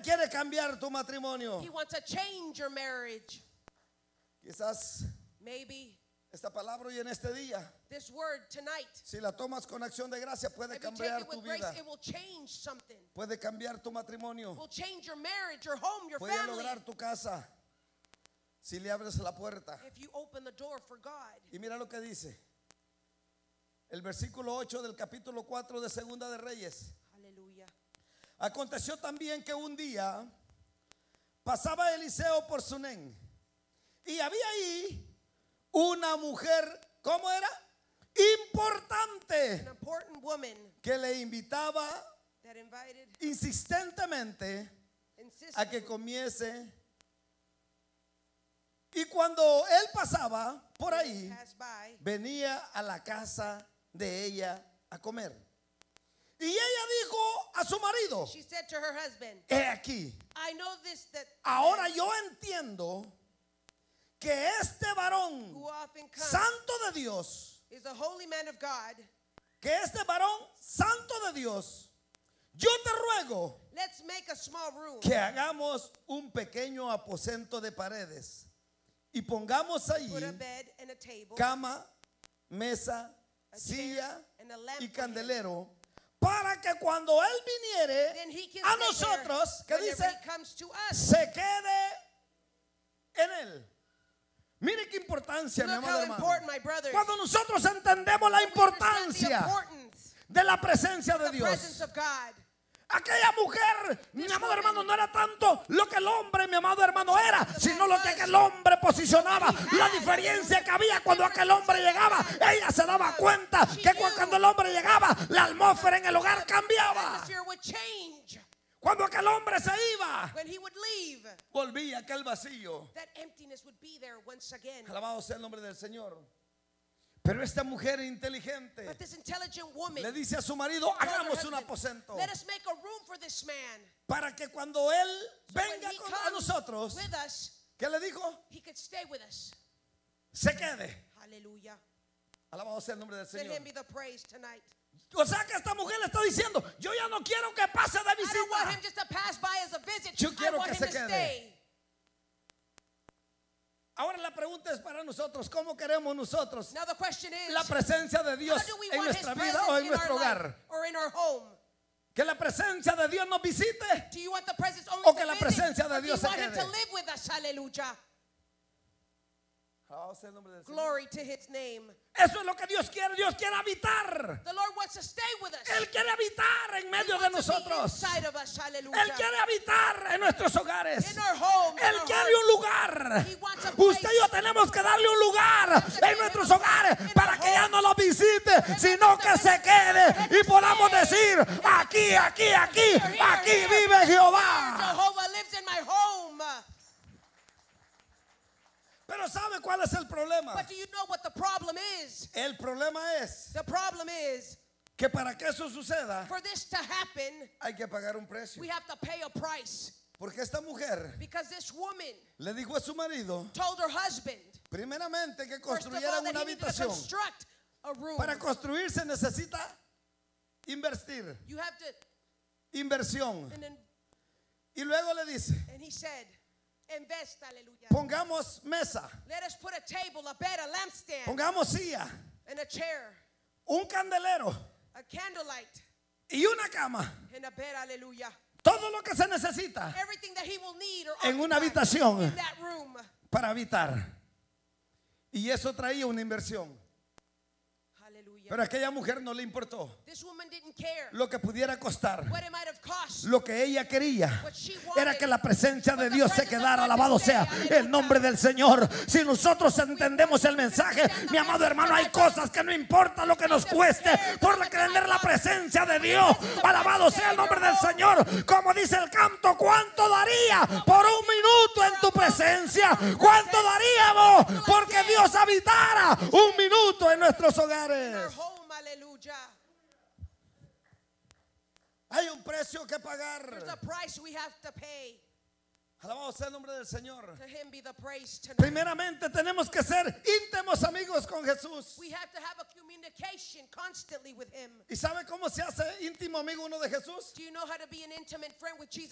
quiere cambiar tu matrimonio. He wants to change your marriage. Quizás Maybe esta palabra hoy en este día, this word tonight, si la tomas con acción de gracia, puede if you take cambiar it tu with grace, vida. it will change something. Puede cambiar tu matrimonio. Will change your marriage, your home, your Puede family. lograr tu casa si le abres la puerta. If you open the door for God. Y mira lo que dice el versículo 8 del capítulo 4 de Segunda de Reyes. Hallelujah. Aconteció también que un día pasaba Eliseo por Sunén y había ahí una mujer, ¿cómo era? An Importante, important woman que le invitaba that invited, insistentemente insisted, a que comiese. Y cuando él pasaba por ahí, passed by, venía a la casa de ella a comer. Y ella dijo a su marido: she said to her husband, he aquí, I know this, that ahora yo entiendo que este varón who often comes santo de Dios, is a holy man of God. que este varón santo de Dios, yo te ruego Let's make a small room. que hagamos un pequeño aposento de paredes y pongamos allí Put a bed and a table, cama, mesa, a chair, silla and a lamp y for him. candelero, para que cuando él viniere Then he can a stay there nosotros, que whenever dice, he comes to us. se quede en él. Mire qué importancia, mi Look amado how hermano. important, my brothers. Cuando nosotros entendemos la We understand the importancia importance, de la presencia de the presence Dios. of God. Aquella mujer, mi amado hermano, no era tanto lo que el hombre, mi amado hermano, era, sino lo que aquel hombre posicionaba. La diferencia que había cuando aquel hombre llegaba, ella se daba cuenta que cuando el hombre llegaba, la atmósfera en el hogar cambiaba. Atmosphere would change Cuando aquel hombre se iba, when he would leave. volvía aquel vacío. That emptiness would be there once again. Alabado sea el nombre del Señor. Pero esta mujer inteligente But this intelligent woman le dice a su marido: told her hagamos un husband, aposento let us make a room for this man. para que cuando él So when venga he a comes nosotros, with us, ¿qué le dijo? he could stay with us. Se quede. Hallelujah. Alabado sea el nombre del Let Señor. him be the praise tonight. O sea que esta mujer le está diciendo: yo ya no quiero que pase de I don't want him visita. just to pass by as a visit. Yo I quiero want que him se to quede. stay. Ahora la pregunta es para nosotros: ¿cómo queremos nosotros Now the question is, la presencia de Dios how do we en want his nuestra presence vida o en in our nuestro life hogar? or in our home? ¿Que la presencia de Dios nos visite? Do you want the presence only O to que la visit, presencia de or do Dios you se want him quede? to live with us? Hallelujah. Alabado sea el nombre del Señor. Glory to his name. Eso es lo que Dios quiere. Dios quiere habitar. The Lord wants to stay with us. Él quiere habitar en He medio de wants to be nosotros. inside of us. Hallelujah. Él quiere habitar en nuestros hogares. In our home, in Él our quiere hearts. un lugar. He wants a place. Usted y yo tenemos que darle un lugar en nuestros hogares para que ya no lo visite, sino que se quede y podamos decir: aquí, aquí, aquí, aquí vive Jehová. Jehovah lives in my home. Pero ¿sabe cuál es el problema? But do you know what the problem is? El problema es The problem is, que para que eso suceda for this to happen, hay que pagar un precio. we have to pay a price. Porque esta mujer Because this woman le dijo a su marido, told her husband, primeramente, que first of all, construyeran that una he needed to habitación. construct a room. Para construir se necesita invertir, You have to, inversión. and then, Y luego le dice: and he said, invest, hallelujah. pongamos mesa, Let us put a table, a bed, a lampstand, pongamos silla, and a chair, un candelero a candlelight, y una cama. and a bed, hallelujah. Todo lo que se necesita Everything that he will need or en una occupy habitación in that room. para habitar. Y eso traía una inversión. Hallelujah. Pero a aquella mujer no le importó This woman didn't care lo que pudiera costar. what it might have cost. Lo que ella quería What she wanted. era que la presencia de But the Dios se presence of quedara. God Alabado to stay. sea el nombre del Señor. Si nosotros entendemos el mensaje, mi amado hermano, hay cosas que no importa lo que nos cueste por tener la presencia de Dios. Alabado sea el nombre del Señor. Como dice el canto: ¿cuánto daría por un minuto en tu presencia? ¿Cuánto daríamos porque Dios habitara un minuto en nuestros Our hogares? home, hallelujah. Hay un precio que There's pagar. a price we have to pay. Alabado sea el nombre del Señor. To him be the praise tonight. Primeramente tenemos que ser íntimos amigos con Jesús. We have to have a communication constantly with him. ¿Y sabe cómo se hace íntimo amigo uno de Jesús? Do you know how to be an intimate friend with Jesus